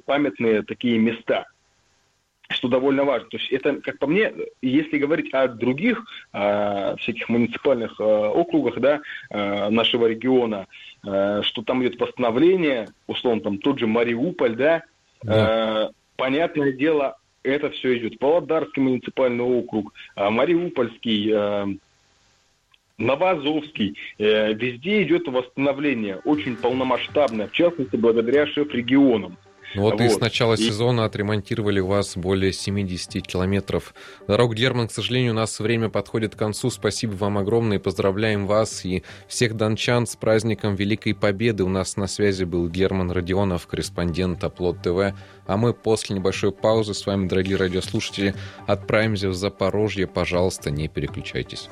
памятные такие места, что довольно важно. То есть это, как по мне, если говорить о других всяких муниципальных округах, да, нашего региона, что там идет восстановление, условно, там тот же Мариуполь, да. Понятное дело, это все идет. Павлодарский муниципальный округ, Мариупольский, Новоазовский, везде идет восстановление, очень полномасштабное, в частности, благодаря шеф-регионам. Вот и с начала сезона отремонтировали у вас более 70 километров дорог. Герман, к сожалению, у нас время подходит к концу. Спасибо вам огромное. И поздравляем вас и всех дончан с праздником Великой Победы. У нас на связи был Герман Родионов, корреспондент Оплот ТВ. А мы после небольшой паузы с вами, дорогие радиослушатели, отправимся в Запорожье. Пожалуйста, не переключайтесь.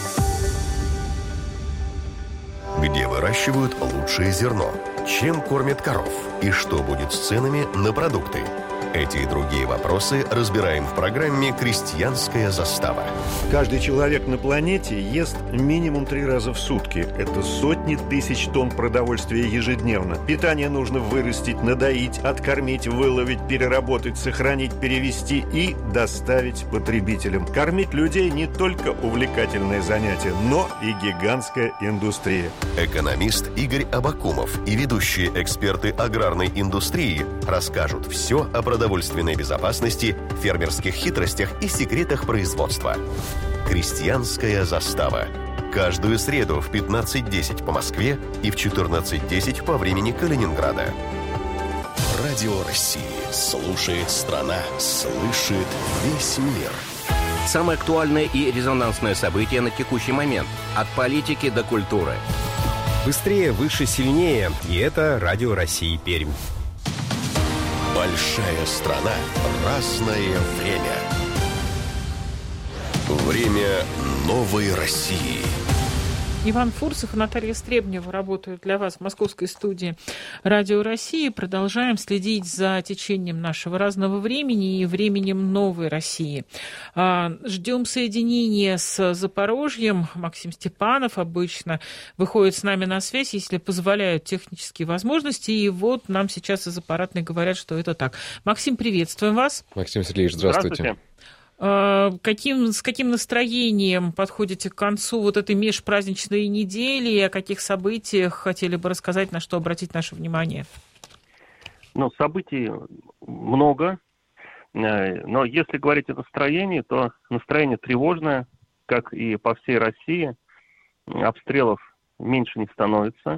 Где выращивают лучшее зерно? Чем кормят коров? И что будет с ценами на продукты? Эти и другие вопросы разбираем в программе «Крестьянская застава». Каждый человек на планете ест минимум 3 раза в сутки. Это сотни тысяч тонн продовольствия ежедневно. Питание нужно вырастить, надоить, откормить, выловить, переработать, сохранить, перевести и доставить потребителям. Кормить людей не только увлекательное занятие, но и гигантская индустрия. Экономист Игорь Абакумов и ведущие эксперты аграрной индустрии расскажут все о продовольственной безопасности, фермерских хитростях и секретах производства. «Крестьянская застава». Каждую среду в 15:10 по Москве и в 14:10 по времени Калининграда. Радио России. Слушает страна. Слышит весь мир. Самое актуальное и резонансное событие на текущий момент. От политики до культуры. Быстрее, выше, сильнее. И это Радио России Пермь. Большая страна. Разное время. Время новой России. Иван Фурсов и Наталья Стребнева работают для вас в московской студии Радио России. Продолжаем следить за течением нашего разного времени и временем новой России. Ждем соединения с Запорожьем. Максим Степанов обычно выходит с нами на связь, если позволяют технические возможности. И вот нам сейчас из аппаратной говорят, что это так. Максим, приветствуем вас. Максим Сергеевич, здравствуйте. С каким настроением подходите к концу вот этой межпраздничной недели и о каких событиях хотели бы рассказать, на что обратить наше внимание? Событий много, но если говорить о настроении, то настроение тревожное, как и по всей России. Обстрелов меньше не становится.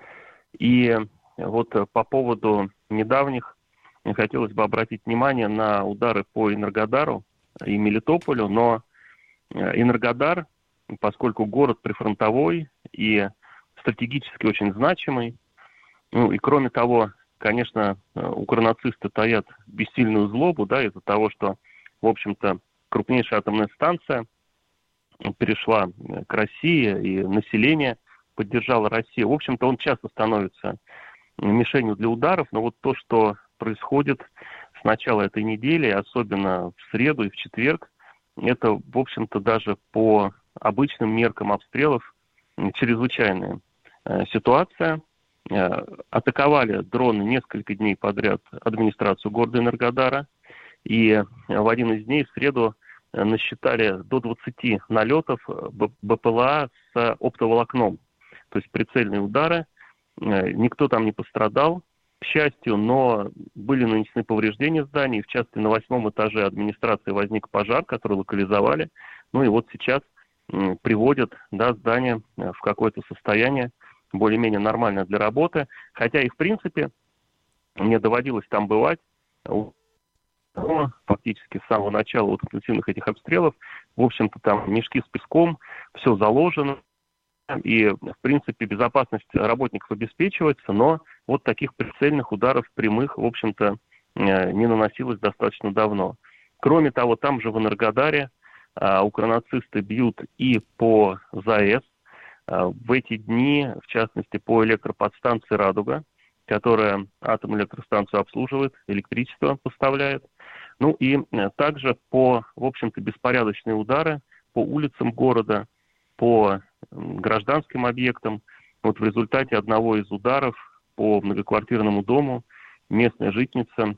И вот по поводу недавних хотелось бы обратить внимание на удары по Энергодару и Мелитополю, но Энергодар, поскольку город прифронтовой и стратегически очень значимый, и кроме того, конечно, укронацисты таят бессильную злобу, да, из-за того, что, в общем-то, крупнейшая атомная станция перешла к России, и население поддержало Россию. В общем-то, он часто становится мишенью для ударов, но вот то, что происходит с начала этой недели, особенно в среду и в четверг, это, в общем-то, даже по обычным меркам обстрелов чрезвычайная ситуация. Атаковали дроны несколько дней подряд администрацию города Энергодара, и в один из дней, в среду, насчитали до 20 налетов БПЛА с оптоволокном, то есть прицельные удары. Никто там не пострадал, к счастью, но были нанесены повреждения зданий. В частности, на 8-м этаже администрации возник пожар, который локализовали. И вот сейчас приводят здание в какое-то состояние более-менее нормальное для работы. Хотя и, в принципе, мне доводилось там бывать. Фактически с самого начала интенсивных этих обстрелов. В общем-то, там мешки с песком, все заложено. И, в принципе, безопасность работников обеспечивается, но вот таких прицельных ударов прямых, в общем-то, не наносилось достаточно давно. Кроме того, там же в Энергодаре укронацисты бьют и по ЗАЭС. В эти дни, в частности, по электроподстанции «Радуга», которая атомную электростанцию обслуживает, электричество поставляет. И также по, в общем-то, беспорядочные удары по улицам города, по гражданским объектам. Вот в результате одного из ударов по многоквартирному дому местная жительница